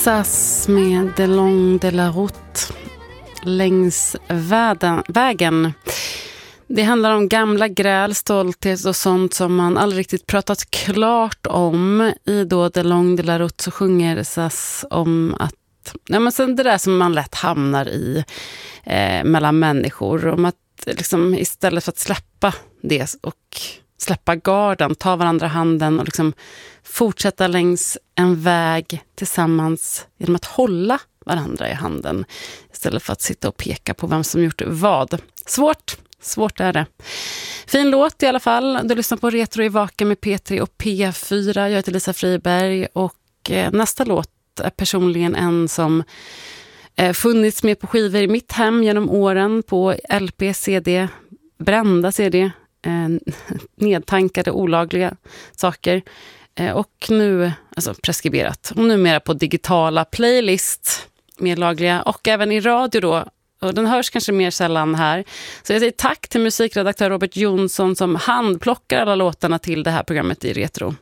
SAS med De Long de la Route längs vägen. Det handlar om gamla gräl, stolthet och sånt som man aldrig riktigt pratat klart om. I då De Long de la Route så sjunger SAS om att men sen det där som man lätt hamnar i mellan människor. Om att liksom, istället för att släppa det och släppa garden, ta varandra handen och liksom fortsätta längs en väg tillsammans genom att hålla varandra i handen istället för att sitta och peka på vem som gjort vad. Svårt är det. Fin låt i alla fall. Du lyssnar på Retro i Vaken med P3 och P4. Jag heter Lisa Friberg och nästa låt är personligen en som funnits med på skivor i mitt hem genom åren, på LP, CD, brända CD, nedtankade olagliga saker och nu alltså preskriberat och numera på digitala playlist med lagliga och även i radio då, och den hörs kanske mer sällan här. Så jag säger tack till musikredaktör Robert Jonsson som handplockar alla låtarna till det här programmet i Retro.